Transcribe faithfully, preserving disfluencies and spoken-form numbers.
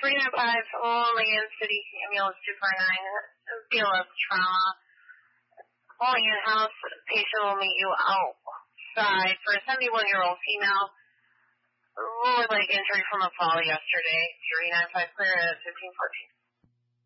three nine five, Olean City, ambulance two four nine, B L S trauma. Olean House, patient will meet you outside for a seventy-one-year-old female. Lower leg injury from a fall yesterday. three nine five clear at fifteen fourteen.